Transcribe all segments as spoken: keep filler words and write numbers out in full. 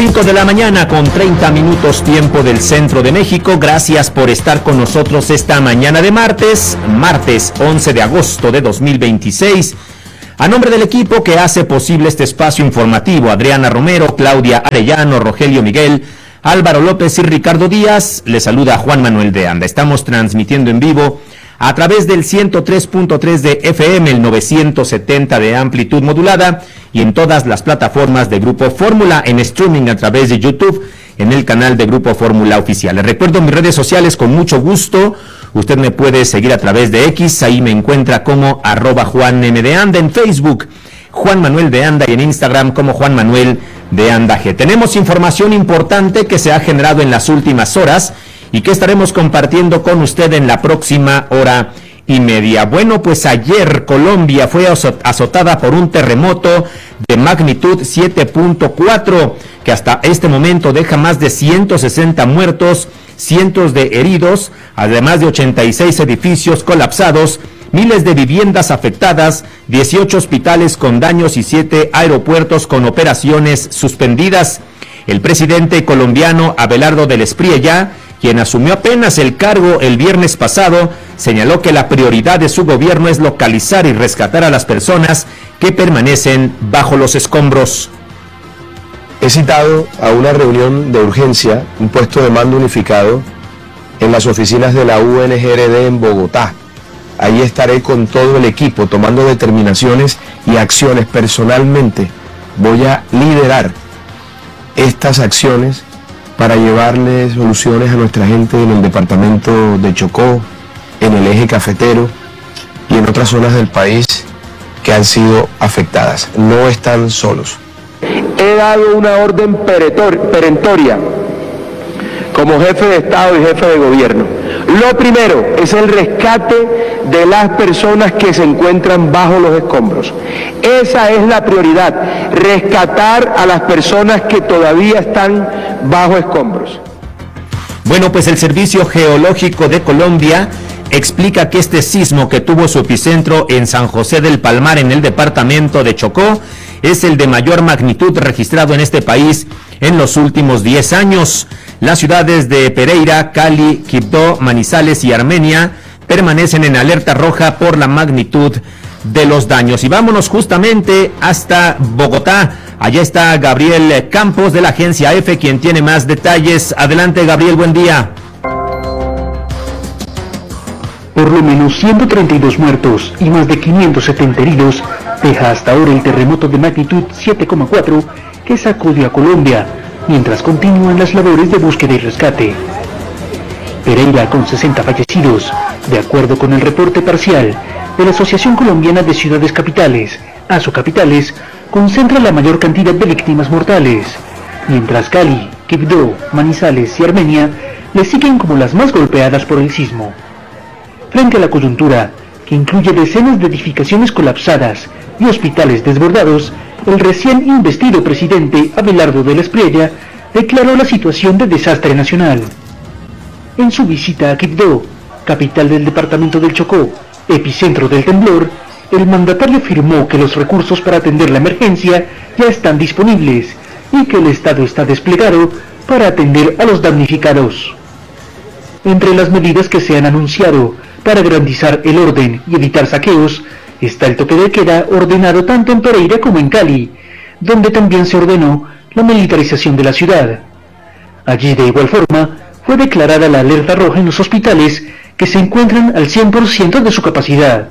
cinco de la mañana con treinta minutos tiempo del centro de México. Gracias por estar con nosotros esta mañana de martes, martes once de agosto de dos mil veintiséis. A nombre del equipo que hace posible este espacio informativo, Adriana Romero, Claudia Arellano, Rogelio Miguel, Álvaro López y Ricardo Díaz, le saluda Juan Manuel de Anda. Estamos transmitiendo en vivo a través del ciento tres punto tres de F M, el novecientos setenta de amplitud modulada y en todas las plataformas de Grupo Fórmula, en streaming a través de YouTube, en el canal de Grupo Fórmula Oficial. Les recuerdo mis redes sociales con mucho gusto. Usted me puede seguir a través de X, ahí me encuentra como arroba Juan M de Anda, en Facebook Juan Manuel de Anda y en Instagram como Juan Manuel de Anda G. Tenemos información importante que se ha generado en las últimas horas y que estaremos compartiendo con usted en la próxima hora y media. Bueno, pues ayer Colombia fue azotada por un terremoto de magnitud siete punto cuatro, que hasta este momento deja más de ciento sesenta muertos, cientos de heridos, además de ochenta y seis edificios colapsados, miles de viviendas afectadas, dieciocho hospitales con daños y siete aeropuertos con operaciones suspendidas. El presidente colombiano Abelardo del Espriella, quien asumió apenas el cargo el viernes pasado, señaló que la prioridad de su gobierno es localizar y rescatar a las personas que permanecen bajo los escombros. He citado a una reunión de urgencia, un puesto de mando unificado, en las oficinas de la U N G R D en Bogotá. Ahí estaré con todo el equipo tomando determinaciones y acciones personalmente. Voy a liderar estas acciones para llevarle soluciones a nuestra gente en el departamento de Chocó, en el eje cafetero y en otras zonas del país que han sido afectadas. No están solos. He dado una orden perentoria como jefe de Estado y jefe de gobierno. Lo primero es el rescate de las personas que se encuentran bajo los escombros. Esa es la prioridad, rescatar a las personas que todavía están bajo escombros. Bueno, pues el Servicio Geológico de Colombia explica que este sismo que tuvo su epicentro en San José del Palmar, en el departamento de Chocó, es el de mayor magnitud registrado en este país en los últimos diez años. Las ciudades de Pereira, Cali, Quibdó, Manizales y Armenia permanecen en alerta roja por la magnitud de los daños. Y vámonos justamente hasta Bogotá. Allá está Gabriel Campos de la agencia EFE, quien tiene más detalles. Adelante, Gabriel, buen día. Por lo menos ciento treinta y dos muertos y más de quinientos setenta heridos deja hasta ahora el terremoto de magnitud siete coma cuatro que sacudió a Colombia, mientras continúan las labores de búsqueda y rescate. Pereira, con sesenta fallecidos, de acuerdo con el reporte parcial de la Asociación Colombiana de Ciudades Capitales, Asocapitales, concentra la mayor cantidad de víctimas mortales, mientras Cali, Quibdó, Manizales y Armenia le siguen como las más golpeadas por el sismo. Frente a la coyuntura, que incluye decenas de edificaciones colapsadas y hospitales desbordados, el recién investido presidente Abelardo del Espriella declaró la situación de desastre nacional. En su visita a Quibdó, capital del departamento del Chocó, epicentro del temblor, el mandatario afirmó que los recursos para atender la emergencia ya están disponibles y que el Estado está desplegado para atender a los damnificados. Entre las medidas que se han anunciado para garantizar el orden y evitar saqueos está el toque de queda ordenado tanto en Pereira como en Cali, donde también se ordenó la militarización de la ciudad. Allí, de igual forma, fue declarada la alerta roja en los hospitales que se encuentran al cien por ciento de su capacidad.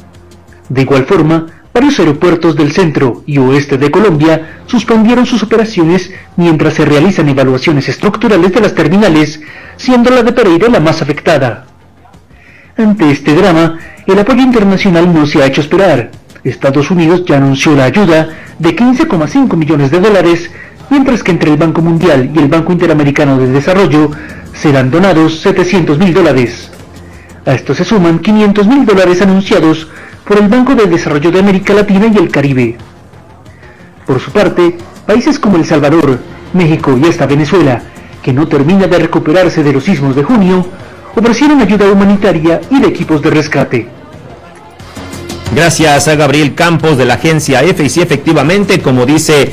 De igual forma, varios aeropuertos del centro y oeste de Colombia suspendieron sus operaciones mientras se realizan evaluaciones estructurales de las terminales, siendo la de Pereira la más afectada. Ante este drama, el apoyo internacional no se ha hecho esperar. Estados Unidos ya anunció la ayuda de quince coma cinco millones de dólares, mientras que entre el Banco Mundial y el Banco Interamericano de Desarrollo serán donados setecientos mil dólares. A esto se suman quinientos mil dólares anunciados por el Banco de Desarrollo de América Latina y el Caribe. Por su parte, países como El Salvador, México y hasta Venezuela, que no termina de recuperarse de los sismos de junio, ofrecieron ayuda humanitaria y de equipos de rescate. Gracias a Gabriel Campos de la agencia EFE. Y sí, efectivamente, como dice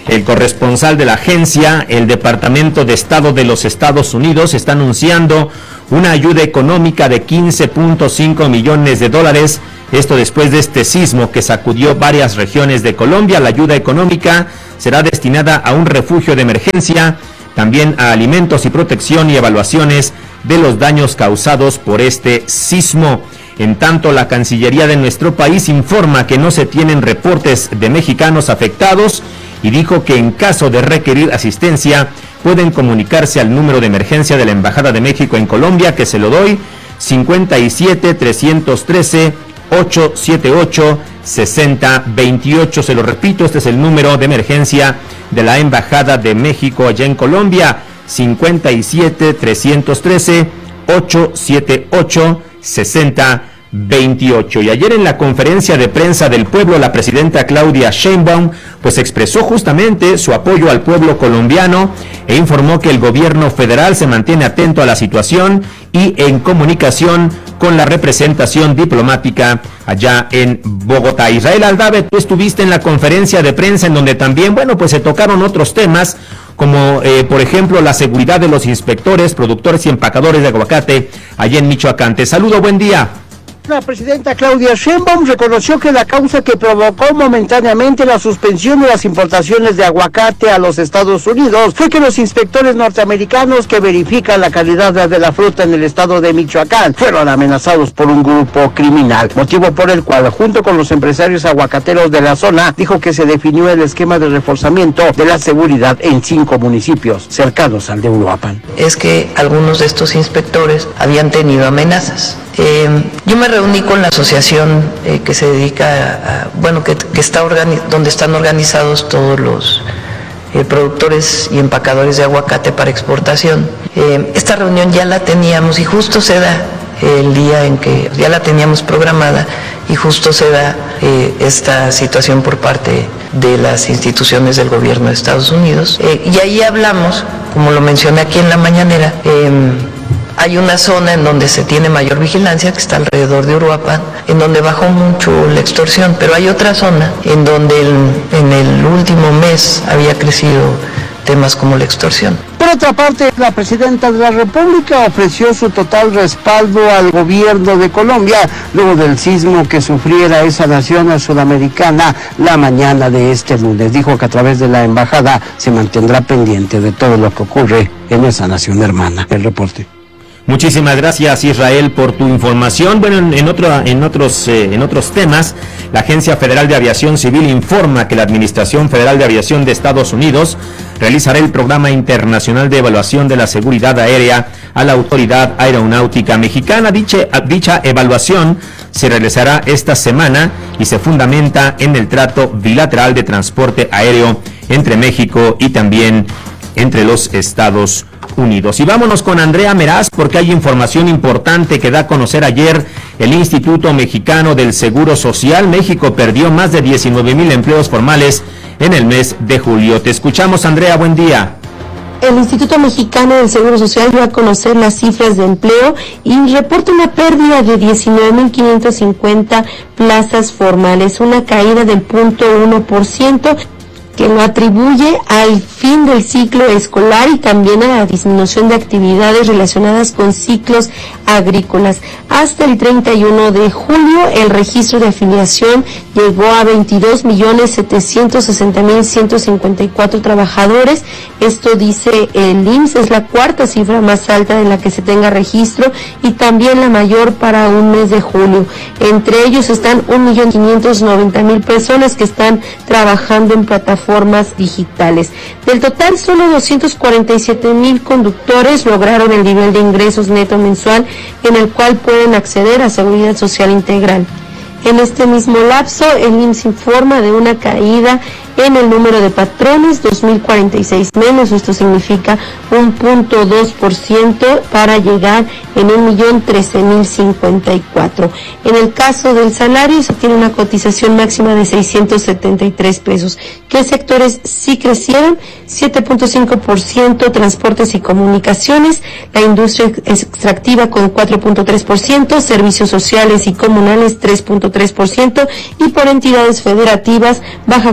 El corresponsal de la agencia, el Departamento de Estado de los Estados Unidos, está anunciando una ayuda económica de quince punto cinco millones de dólares. Esto después de este sismo que sacudió varias regiones de Colombia. La ayuda económica será destinada a un refugio de emergencia, también a alimentos y protección y evaluaciones de los daños causados por este sismo. En tanto, la Cancillería de nuestro país informa que no se tienen reportes de mexicanos afectados y dijo que en caso de requerir asistencia pueden comunicarse al número de emergencia de la Embajada de México en Colombia, que se lo doy, cincuenta y siete, trescientos trece, ochocientos setenta y ocho, sesenta veintiocho. Se lo repito, este es el número de emergencia de la Embajada de México allá en Colombia, cincuenta y siete, trescientos trece, ochocientos setenta y ocho, sesenta veintiocho. Y ayer en la conferencia de prensa del pueblo, la presidenta Claudia Sheinbaum pues expresó justamente su apoyo al pueblo colombiano e informó que el gobierno federal se mantiene atento a la situación y en comunicación con la representación diplomática allá en Bogotá. Israel Aldave, tú estuviste en la conferencia de prensa en donde también, bueno, pues se tocaron otros temas como eh, por ejemplo la seguridad de los inspectores, productores y empacadores de aguacate allá en Michoacán. Te saludo, buen día. La presidenta Claudia Sheinbaum reconoció que la causa que provocó momentáneamente la suspensión de las importaciones de aguacate a los Estados Unidos fue que los inspectores norteamericanos que verifican la calidad de la fruta en el estado de Michoacán fueron amenazados por un grupo criminal, motivo por el cual, junto con los empresarios aguacateros de la zona, dijo que se definió el esquema de reforzamiento de la seguridad en cinco municipios cercanos al de Uruapan. Es que algunos de estos inspectores habían tenido amenazas. Eh, yo me reuní con la asociación eh, que se dedica a, a bueno, que, que está organi- donde están organizados todos los eh, productores y empacadores de aguacate para exportación. Eh, esta reunión ya la teníamos y justo se da el día en que ya la teníamos programada y justo se da eh, esta situación por parte de las instituciones del gobierno de Estados Unidos. Eh, y ahí hablamos, como lo mencioné aquí en la mañanera, eh, hay una zona en donde se tiene mayor vigilancia, que está alrededor de Uruapan, en donde bajó mucho la extorsión, pero hay otra zona en donde el, en el último mes había crecido temas como la extorsión. Por otra parte, la presidenta de la República ofreció su total respaldo al gobierno de Colombia luego del sismo que sufriera esa nación sudamericana la mañana de este lunes. Dijo que a través de la embajada se mantendrá pendiente de todo lo que ocurre en esa nación hermana. El reporte. Muchísimas gracias, Israel, por tu información. Bueno, en, en, otro, en, otros, eh, en otros temas, la Agencia Federal de Aviación Civil informa que la Administración Federal de Aviación de Estados Unidos realizará el Programa Internacional de Evaluación de la Seguridad Aérea a la Autoridad Aeronáutica Mexicana. Dicha, dicha evaluación se realizará esta semana y se fundamenta en el trato bilateral de transporte aéreo entre México y también entre los Estados Unidos. Unidos. Y vámonos con Andrea Meraz porque hay información importante que da a conocer ayer el Instituto Mexicano del Seguro Social. México perdió más de diecinueve mil empleos formales en el mes de julio. Te escuchamos, Andrea, buen día. El Instituto Mexicano del Seguro Social dio a conocer las cifras de empleo y reporta una pérdida de diecinueve mil quinientas cincuenta plazas formales, una caída del cero punto uno por ciento. Que lo atribuye al fin del ciclo escolar y también a la disminución de actividades relacionadas con ciclos agrícolas. Hasta el treinta y uno de julio, el registro de afiliación llegó a veintidós millones setecientos sesenta mil ciento cincuenta y cuatro trabajadores. Esto dice el I M S S, es la cuarta cifra más alta de la que se tenga registro y también la mayor para un mes de julio. Entre ellos están un millón quinientos noventa mil personas que están trabajando en plataformas formas digitales. Del total, solo doscientos cuarenta y siete mil conductores lograron el nivel de ingresos neto mensual en el cual pueden acceder a Seguridad Social Integral. En este mismo lapso, el I M S S informa de una caída en el número de patrones, dos mil cuarenta y seis menos, esto significa un punto dos por ciento para llegar en un millón trece mil cincuenta y cuatro. En el caso del salario se tiene una cotización máxima de seiscientos setenta y tres pesos. ¿Qué sectores sí crecieron? siete punto cinco por ciento, transportes y comunicaciones, la industria extractiva con cuatro punto tres por ciento, servicios sociales y comunales tres punto tres por ciento y por entidades federativas, Baja California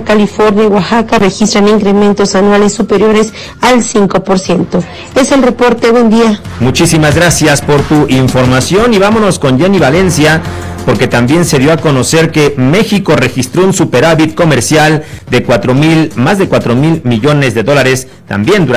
California y Oaxaca registran incrementos anuales superiores al cinco por ciento. Es el reporte, buen día. Muchísimas gracias por tu información y vámonos con Jenny Valencia, porque también se dio a conocer que México registró un superávit comercial de cuatro mil, más de cuatro mil millones de dólares también durante